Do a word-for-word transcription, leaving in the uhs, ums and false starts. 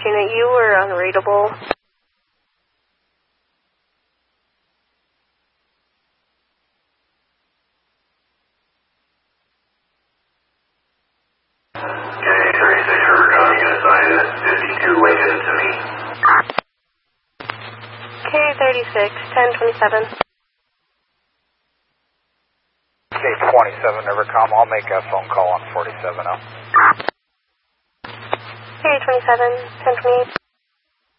unit, you were unreadable. K thirty-six Rivercom, unit assigned fifty-two Lincoln to me. K thirty-six, ten twenty-seven. K twenty-seven Rivercom, I'll make a phone call on forty-seven oh. K twenty-seven, ten twenty-eight.